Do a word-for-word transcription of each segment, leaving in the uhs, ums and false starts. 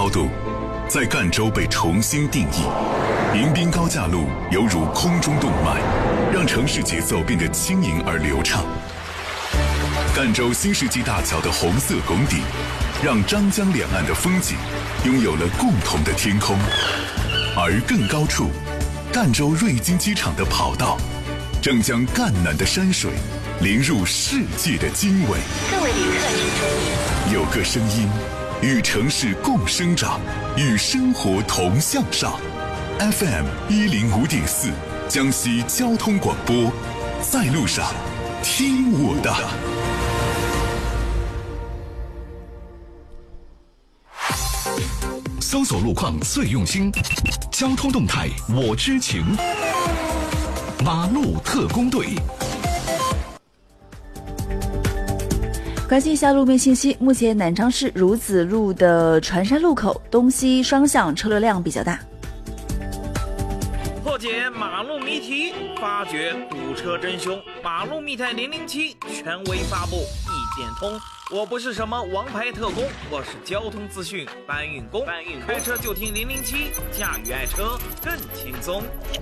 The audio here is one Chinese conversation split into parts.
高度在赣州被重新定义。迎宾高架路犹如空中动脉，让城市节奏变得轻盈而流畅。赣州新世纪大桥的红色拱顶，让张江两岸的风景拥有了共同的天空。而更高处，赣州瑞金机场的跑道正将赣南的山水淋入世界的经纬。 各位旅客请注意， 有个声音与城市共生长，与生活同向上。F M 一零五点四，江西交通广播，在路上听我的。 搜索路况最用心，交通动态我知情。马路特工队。 关心一下路面信息，目前南昌市孺子路的船山路口东西双向车流量比较大。 破解马路谜题，发掘堵车真凶。马路密探零零七权威发布，一点通。我不是什么王牌特工，我是交通资讯搬运工。搬运开车就听零零七，驾驭爱车更轻松。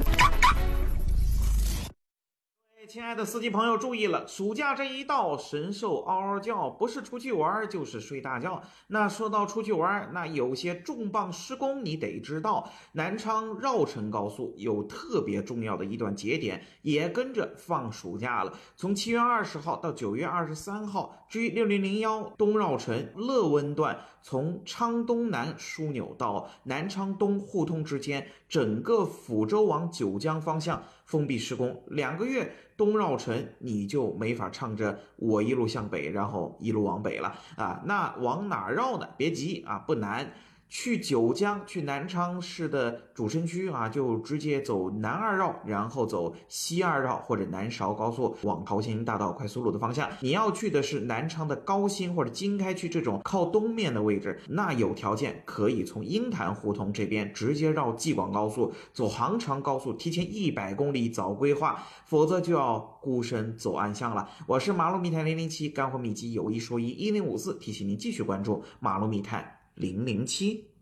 亲爱的司机朋友注意了，暑假这一到，神兽嗷嗷叫，不是出去玩就是睡大觉。那说到出去玩，那有些重磅施工你得知道，南昌绕城高速有特别重要的一段节点也跟着放暑假了，从七月二十号到九月二十三号 G 六零零一东绕城乐温段，从昌东南枢纽到南昌东互通之间，整个抚州往九江方向封闭施工，两个月东绕城你就没法唱着我一路向北，然后一路往北了啊。那往哪绕呢？别急啊，不难。去九江，去南昌市的主城区啊，就直接走南二绕，然后走西二绕或者南韶高速往桃兴大道快速路的方向。你要去的是南昌的高新或者经开区这种靠东面的位置，那有条件可以从鹰潭胡同这边直接绕济广高速，走杭长高速，提前一百公里早规划，否则就要孤身走暗巷了。我是马路密探零零七，干货秘籍有一说一，一零五四，提醒您继续关注马路密探零零七。